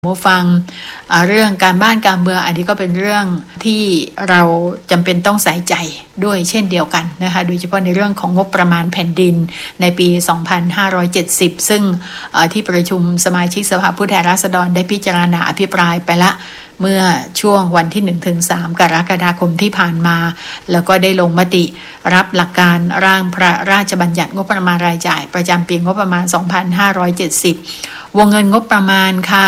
ผู้ฟังเรื่องการบ้านการเมืองอันนี้ก็เป็นเรื่องที่เราจำเป็นต้องใส่ใจด้วยเช่นเดียวกันนะคะโดยเฉพาะในเรื่องของงบประมาณแผ่นดินในปี 2570 ซึ่งที่ประชุมสมาชิกสภาผู้แทนราษฎรได้พิจารณาอภิปรายไปละเมื่อช่วงวันที่ 1-3 กรกฎาคมที่ผ่านมาแล้วก็ได้ลงมติรับหลักการร่างพระราชบัญญัติงบประมาณรายจ่ายประจำปีงบประมาณ 2570 วงเงินงบประมาณค่ะ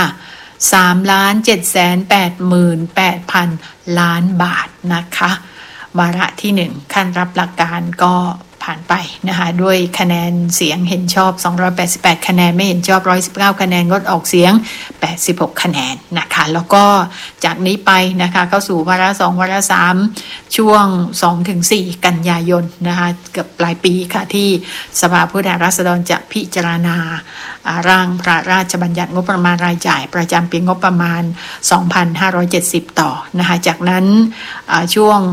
3,788,000 ล้านบาทนะคะวาระที่1ขั้นรับหลักการก็ผ่านไปนะคะด้วยคะแนนเสียงเห็นชอบ288คะแนนไม่เห็นชอบ119คะแนนงดออกเสียง86คะแนนนะคะแล้วก็จากนี้ไปนะคะเข้าสู่วาระ2วาระ3ช่วง 2-4 กันยายนนะคะเกือบปลายปีค่ะที่สภาผู้แทนราษฎรจะพิจารณาร่างพระราชบัญญัติงบประมาณรายจ่ายประจำปีงบประมาณ 2570 ต่อนะคะจากนั้นช่วง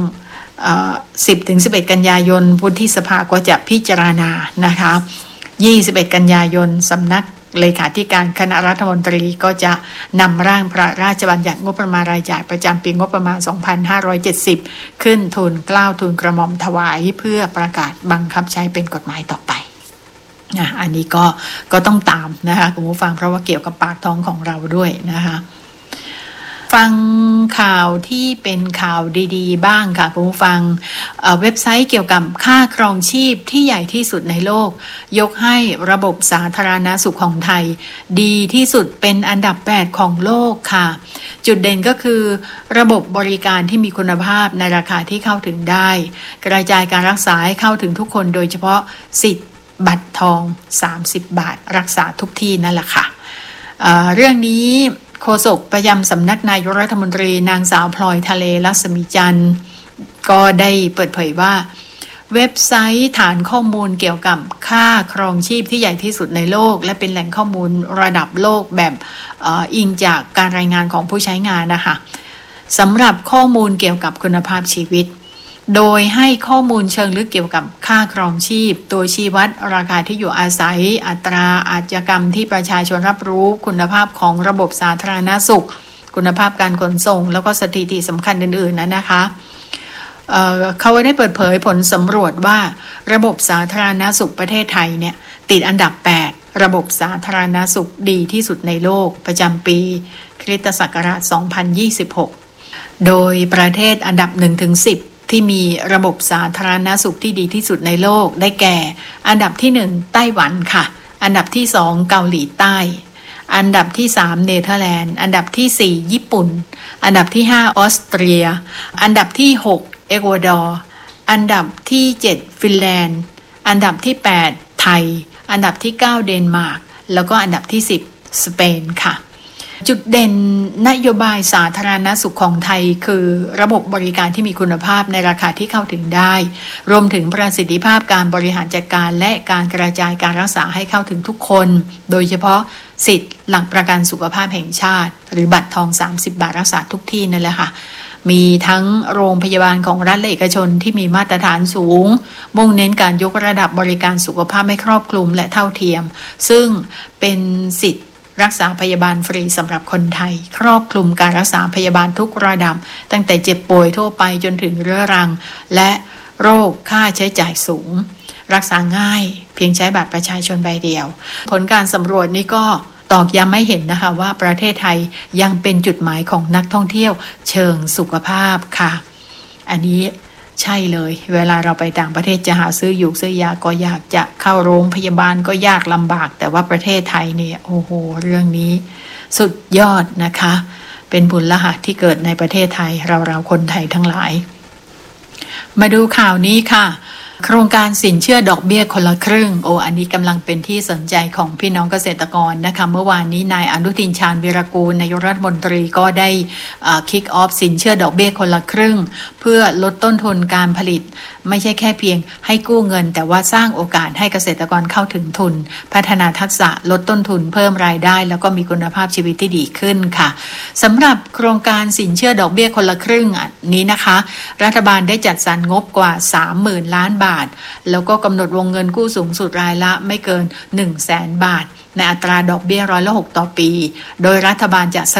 10-11 กันยายนวุฒิสภาก็จะพิจารณานะคะ21 กันยายนสำนักเลขาธิการคณะรัฐมนตรีก็จะนำร่างพระราชบัญญัติงบประมาณรายจ่ายประจำปีงบประมาณ 2570 ขึ้นทูลเกล้าทูลกระหม่อมถวายเพื่อประกาศบังคับใช้เป็นกฎหมายต่อไปอันนี้ก็ต้องตามนะคะคุณผู้ฟังเพราะว่าเกี่ยวกับปากท้องของเราด้วยนะคะฟังข่าวที่เป็นข่าวดีๆบ้างค่ะคุณผู้ฟังเว็บไซต์เกี่ยวกับค่าครองชีพที่ใหญ่ที่สุดในโลกยกให้ระบบสาธารณสุขของไทยดีที่สุดเป็นอันดับ8ของโลกค่ะจุดเด่นก็คือระบบบริการที่มีคุณภาพในราคาที่เข้าถึงได้กระจายการรักษาให้เข้าถึงทุกคนโดยเฉพาะสิทธิ์บัตรทอง30 บาทรักษาทุกที่นั่นแหละค่ะเรื่องนี้โฆษกประจำสำนักนายกรัฐมนตรีนางสาวพลอยทะเลลักษมีจันทร์ก็ได้เปิดเผยว่าเว็บไซต์ฐานข้อมูลเกี่ยวกับค่าครองชีพที่ใหญ่ที่สุดในโลกและเป็นแหล่งข้อมูลระดับโลกแบบอิงจากการรายงานของผู้ใช้งานนะคะสำหรับข้อมูลเกี่ยวกับคุณภาพชีวิตโดยให้ข้อมูลเชิงลึกเกี่ยวกับค่าครองชีพตัวชี้วัดราคาที่อยู่อาศัยอัตราอาชญากรรมที่ประชาชนรับรู้คุณภาพของระบบสาธารณสุขคุณภาพการขนส่งแล้วก็สถิติสำคัญอื่นๆนะคะเขาได้เปิดเผยผลสำรวจว่าระบบสาธารณสุขประเทศไทยเนี่ยติดอันดับ8ระบบสาธารณสุขดีที่สุดในโลกประจำปีคริสตศักราช 2026 โดยประเทศอันดับ 1-10ที่มีระบบสาธารณสุขที่ดีที่สุดในโลกได้แก่อันดับที่1ไต้หวันค่ะอันดับที่2เกาหลีใต้อันดับที่3เนเธอร์แลนด์อันดับที่4ญี่ปุ่นอันดับที่5ออสเตรียอันดับที่6เอกวาดอร์อันดับที่7ฟินแลนด์อันดับที่8ไทยอันดับที่9เดนมาร์กแล้วก็อันดับที่10สเปนค่ะจุดเด่นนโยบายสาธารณสุขของไทยคือระบบบริการที่มีคุณภาพในราคาที่เข้าถึงได้รวมถึงประสิทธิภาพการบริหารจัดการและการกระจายการรักษาให้เข้าถึงทุกคนโดยเฉพาะสิทธิ์หลักประกันสุขภาพแห่งชาติหรือบัตรทอง30 บาทรักษาทุกที่นั่นแหละค่ะมีทั้งโรงพยาบาลของรัฐและเอกชนที่มีมาตรฐานสูงมุ่งเน้นการยกระดับบริการสุขภาพให้ครอบคลุมและเท่าเทียมซึ่งเป็นสิทธิรักษาพยาบาลฟรีสำหรับคนไทยครอบคลุมการรักษาพยาบาลทุกระดับตั้งแต่เจ็บป่วยทั่วไปจนถึงเรื้อรังและโรคค่าใช้จ่ายสูงรักษาง่ายเพียงใช้บัตรประชาชนใบเดียวผลการสำรวจนี้ก็ตอกย้ำให้เห็นนะคะว่าประเทศไทยยังเป็นจุดหมายของนักท่องเที่ยวเชิงสุขภาพค่ะอันนี้ใช่เลยเวลาเราไปต่างประเทศจะหาซื้ออยู่ซื้อยาก็ยากจะเข้าโรงพยาบาลก็ยากลำบากแต่ว่าประเทศไทยเนี่ยโอ้โหเรื่องนี้สุดยอดนะคะเป็นบุญละหักที่เกิดในประเทศไทยเราคนไทยทั้งหลายมาดูข่าวนี้ค่ะโครงการสินเชื่อดอกเบี้ยคนละครึ่งอันนี้กำลังเป็นที่สนใจของพี่น้องเกษตรกรนะคะเมื่อวานนี้นายอนุทินชาญวีรกูลนายกรัฐมนตรีก็ได้คิกออฟสินเชื่อดอกเบี้ยคนละครึ่งเพื่อลดต้นทุนการผลิตไม่ใช่แค่เพียงให้กู้เงินแต่ว่าสร้างโอกาสให้เกษตรกรเข้าถึงทุนพัฒนาทักษะลดต้นทุนเพิ่มรายได้แล้วก็มีคุณภาพชีวิตที่ดีขึ้นค่ะสำหรับโครงการสินเชื่อดอกเบี้ยคนละครึ่งนี้นะคะรัฐบาลได้จัดสรรงบกว่า 30,000 ล้านบาทแล้วก็กำหนดวงเงินกู้สูงสุดรายละไม่เกิน 100,000 บาทในอัตราดอกเบี้ย6%ต่อปีโดยรัฐบาลจะ